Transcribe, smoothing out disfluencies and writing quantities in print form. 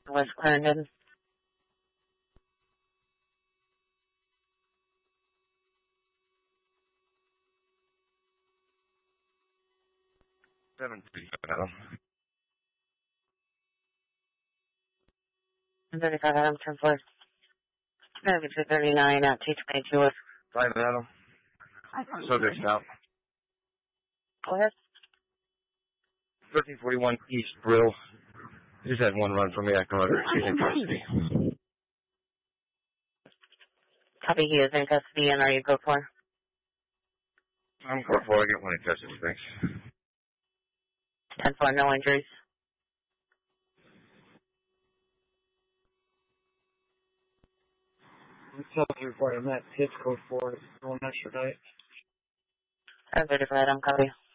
West Clarendon. 735, Adam. 35 Adam, 10-4. 239 at 222 West. 5 Adam. Subject stop. Go ahead. 1341 East Brill. Just had one run from me. I can order. She's in custody. Copy, he is in custody, and are you code 4? I'm code 4. I get one in custody. Thanks. 10-4, no injuries. Self-report, I'm at hits code 4. One extra night. 35 Adam, copy.